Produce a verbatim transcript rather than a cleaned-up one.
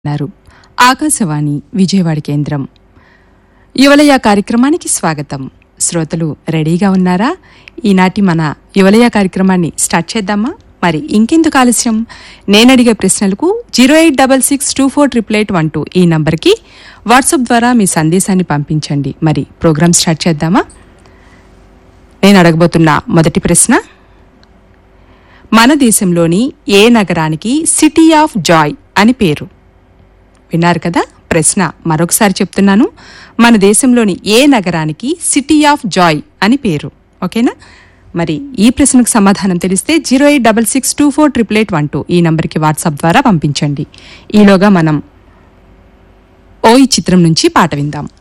న్నారు ఆకాశవాణి విజయవాడ కేంద్రం. యువలయ కార్యక్రమానికి స్వాగతం. శ్రోతలు రెడీగా ఉన్నారా? ఈనాటి మన యువలయ కార్యక్రమాన్ని స్టార్ట్ చేద్దామా? మరి ఇంకెందుకు ఆలస్యం, నేనడిగే ప్రశ్నలకు zero eight double six two four triple eight one two ఈ నంబర్కి వాట్సాప్ ద్వారా మీ సందేశాన్ని పంపించండి. మరి ప్రోగ్రామ్ స్టార్ట్ చేద్దామా? నేను అడగబోతున్న మొదటి ప్రశ్న, మన దేశంలోని ఏ నగరానికి సిటీ ఆఫ్ జాయ్ అని పేరు? విన్నారు కదా ప్రశ్న, మరొకసారి చెప్తున్నాను. మన దేశంలోని ఏ నగరానికి సిటీ ఆఫ్ జాయ్ అని పేరు? ఓకేనా? మరి ఈ ప్రశ్నకు సమాధానం తెలిస్తే zero eight double six two four triple eight one two ఈ నంబర్కి వాట్సాప్ ద్వారా పంపించండి. ఈలోగా మనం ఓ ఈ చిత్రం నుంచి పాట విందాం.